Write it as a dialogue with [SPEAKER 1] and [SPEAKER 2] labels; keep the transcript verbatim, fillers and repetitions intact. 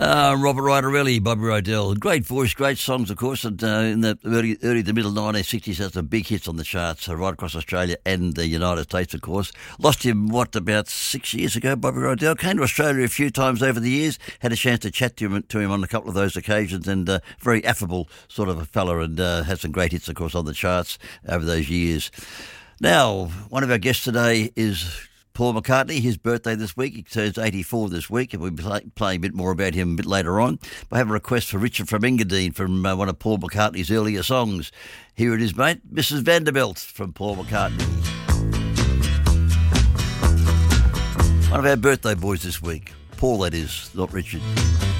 [SPEAKER 1] Uh, Robert Riderelli, Bobby Rodell. Great voice, great songs, of course. And uh, in the early, early to middle nineteen sixties, had some big hits on the charts, uh, right across Australia and the United States, of course. Lost him, what, about six years ago, Bobby Rodell. Came to Australia a few times over the years. Had a chance to chat to him, to him on a couple of those occasions. And uh, very affable sort of a fella, and uh, had some great hits, of course, on the charts over those years. Now, one of our guests today is Paul McCartney. His birthday this week. He turns eighty-four this week, and we'll be play, playing a bit more about him a bit later on. But I have a request for Richard from Engadine from uh, one of Paul McCartney's earlier songs. Here it is, mate. Missus Vanderbilt from Paul McCartney. One of our birthday boys this week. Paul, that is, not Richard.